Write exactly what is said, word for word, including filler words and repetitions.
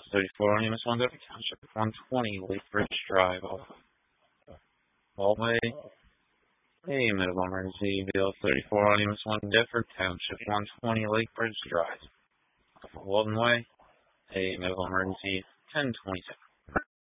thirty-four on U S one, Bedford Township, one twenty Lake Bridge Drive, Walway. A medical emergency, B L thirty-four on U S one, Bedford Township, one twenty Lake Bridge Drive, Walton Way. A medical emergency, ten twenty-seven.